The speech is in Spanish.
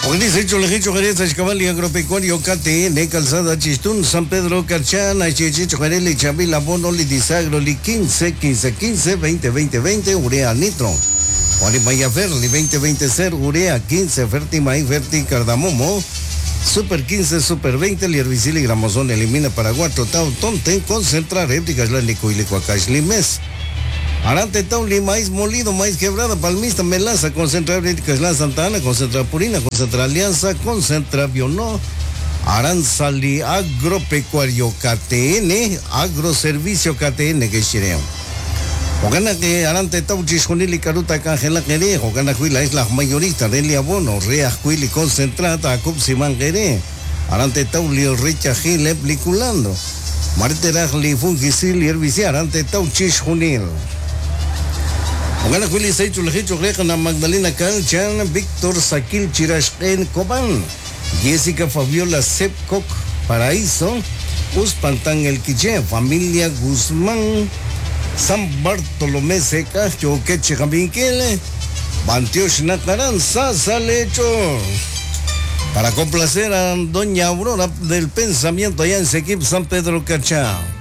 Dice Cholejicho Jerez, Escabal y Agropecuario KTN, Calzada Chistún, San Pedro Carchana, Chichicho Jerez, Chavila Bono, Lidisagro, Li 15, 15, 15, 20, 20, 20, Urea Nitro. Guarimaya Ferli, 20, 20, 0, Urea 15, Ferti Maíz, Ferti Cardamomo, Super 15, Super 20, Herbicil y Gramozón, elimina Paraguato, Tau, Tonten, Concentra, Réplicas, Lico y Licuacash, Limes. Arante Tauli, maíz molido, maíz quebrada, palmista, melaza, concentra Réplicas, La Santana, concentra Purina, concentra Alianza, concentra Bionó, Aranzali, Agropecuario KTN, Agroservicio KTN, que chireo. Ogana que Arante Tauchis, Jonili, Caruta, Cangela, Quere, Ogana Huila es la mayorista, Delia Bono, Rea Huili, concentrata, Acupsiman, Quere, Arante Tauli, Richa Gil, Epliculando, Marteragli, Fungisil, Herbiciar, Arante Tauchis, Jonil. Ogana Huili, Seichu, Lejicho, Rejana, Magdalena Calchan, Víctor Saquil, Chirashken, Coban, Jessica Fabiola Sepcoc, Paraíso, Uspantán El Quiché, Familia Guzmán, San Bartolomé Seca, Choqueche Jamínquele, Bantioch Nacarán, Sasalecho. Para complacer a doña Aurora del Pensamiento allá en Sequip, San Pedro Cachao.